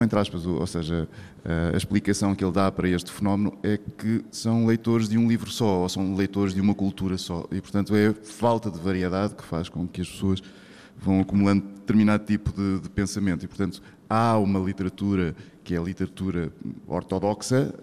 Entre aspas, ou seja, a explicação que ele dá para este fenómeno é que são leitores de um livro só, ou são leitores de uma cultura só. E, portanto, é a falta de variedade que faz com que as pessoas vão acumulando determinado tipo de pensamento. E, portanto, há uma literatura que é a literatura ortodoxa,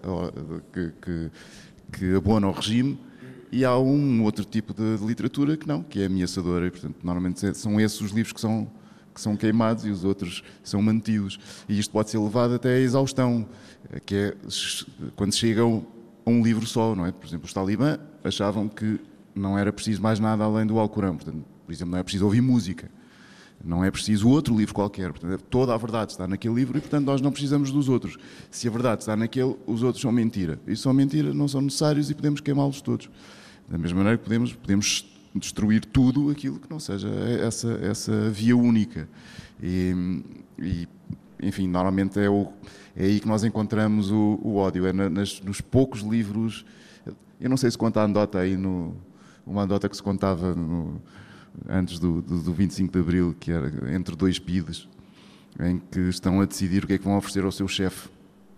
que abona o regime, e há um outro tipo de literatura que não, que é ameaçadora. E, portanto, normalmente são esses os livros que são queimados e os outros são mantidos. E isto pode ser levado até à exaustão, que é quando chegam a um livro só, não é? Por exemplo, os talibã achavam que não era preciso mais nada além do Alcorão. Portanto, por exemplo, não é preciso ouvir música, não é preciso outro livro qualquer. Portanto, toda a verdade está naquele livro e, portanto, nós não precisamos dos outros. Se a verdade está naquele, os outros são mentira. E são mentira, não são necessários e podemos queimá-los todos. Da mesma maneira que podemos destruir tudo aquilo que não seja essa via única. E enfim, normalmente é aí que nós encontramos o ódio, nos poucos livros. Eu não sei se conta a anedota aí, uma anedota que se contava antes do 25 de Abril, que era entre dois PIDES, em que estão a decidir o que é que vão oferecer ao seu chefe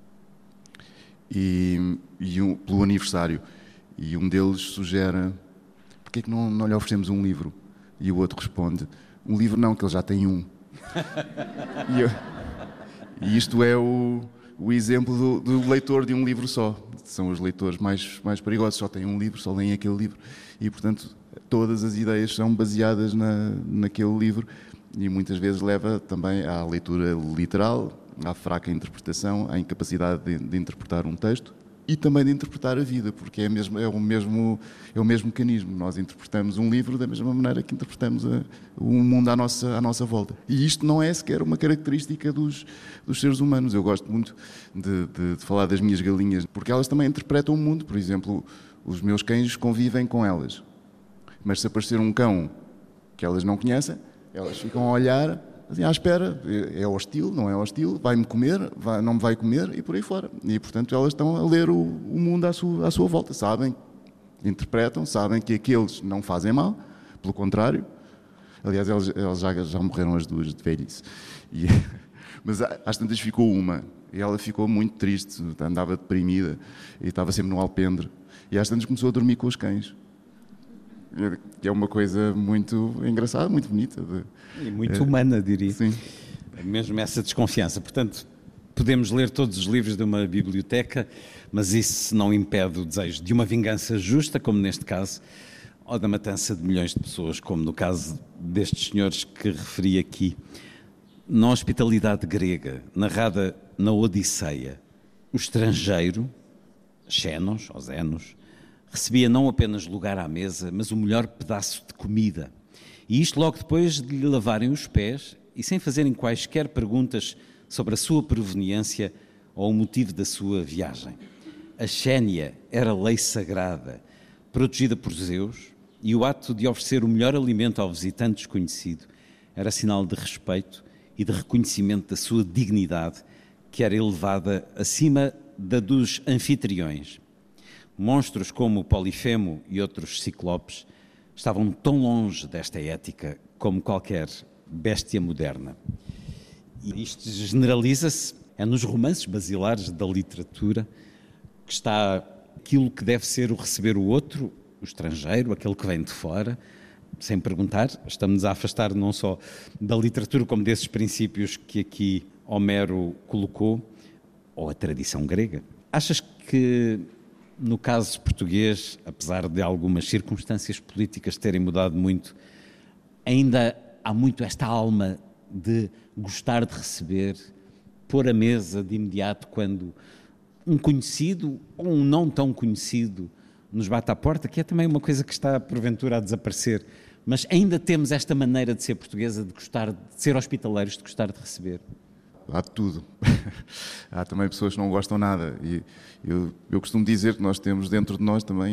pelo aniversário. E um deles sugere: porque é que não lhe oferecemos um livro? E o outro responde: um livro não, que ele já tem um. E isto é o exemplo do leitor de um livro só. São os leitores mais perigosos, só têm um livro, só leem aquele livro. E, portanto, todas as ideias são baseadas naquele livro e muitas vezes leva também à leitura literal, à fraca interpretação, à incapacidade de interpretar um texto. E também de interpretar a vida, porque é o mesmo mecanismo. Nós interpretamos um livro da mesma maneira que interpretamos o mundo à nossa volta. E isto não é sequer uma característica dos seres humanos. Eu gosto muito de falar das minhas galinhas, porque elas também interpretam o mundo. Por exemplo, os meus cães convivem com elas. Mas se aparecer um cão que elas não conhecem, elas ficam a olhar assim, à espera, é hostil, não é hostil, vai-me comer, não me vai comer e por aí fora. E, portanto, elas estão a ler o mundo à sua volta, sabem, interpretam, sabem que aqueles não fazem mal, pelo contrário. Aliás, elas já morreram as duas de velhice. Mas às tantas ficou uma, e ela ficou muito triste, andava deprimida, e estava sempre no alpendre. E às tantas começou a dormir com os cães. Que é uma coisa muito engraçada, muito bonita. E muito humana, diria. Sim. Mesmo essa desconfiança. Portanto, podemos ler todos os livros de uma biblioteca, mas isso não impede o desejo de uma vingança justa, como neste caso, ou da matança de milhões de pessoas, como no caso destes senhores que referi aqui. Na hospitalidade grega, narrada na Odisseia, o estrangeiro, Xenos, ou Zenos, recebia não apenas lugar à mesa, mas o melhor pedaço de comida. E isto logo depois de lhe lavarem os pés e sem fazerem quaisquer perguntas sobre a sua proveniência ou o motivo da sua viagem. A xénia era lei sagrada, protegida por Zeus, e o ato de oferecer o melhor alimento ao visitante desconhecido era sinal de respeito e de reconhecimento da sua dignidade, que era elevada acima da dos anfitriões. Monstros como o Polifemo e outros ciclopes estavam tão longe desta ética como qualquer béstia moderna. E isto generaliza-se, é nos romances basilares da literatura que está aquilo que deve ser o receber o outro, o estrangeiro, aquele que vem de fora, sem perguntar. Estamos a afastar não só da literatura como desses princípios que aqui Homero colocou, ou a tradição grega. Achas que no caso português, apesar de algumas circunstâncias políticas terem mudado muito, ainda há muito esta alma de gostar de receber, pôr a mesa de imediato quando um conhecido ou um não tão conhecido nos bate à porta, que é também uma coisa que está porventura a desaparecer, mas ainda temos esta maneira de ser portuguesa, de gostar de ser hospitaleiros, de gostar de receber. Há de tudo. Há também pessoas que não gostam nada. E eu costumo dizer que nós temos dentro de nós também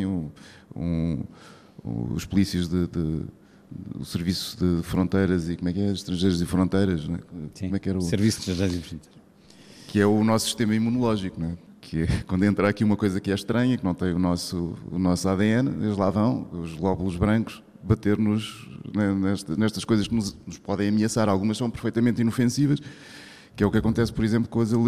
os polícias do Serviço de Fronteiras e como é que é? Estrangeiros e Fronteiras. Não é? Sim, como é que era Serviço de Estrangeiros e Fronteiras. Que é o nosso sistema imunológico, não é? Que é quando entra aqui uma coisa que é estranha, que não tem o nosso ADN, eles lá vão, os glóbulos brancos, bater-nos nestas coisas que nos podem ameaçar. Algumas são perfeitamente inofensivas, Que é o que acontece, por exemplo, com as